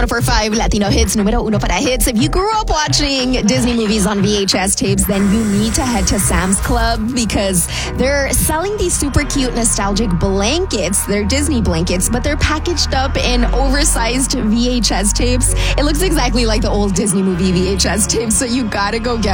104.5 Latino Hits, numero uno para hits. If you grew up watching Disney movies on VHS tapes, then you need to head to Sam's Club because they're selling these super cute nostalgic blankets. They're Disney blankets, but they're packaged up in oversized VHS tapes. It looks exactly like the old Disney movie VHS tapes, so you gotta go get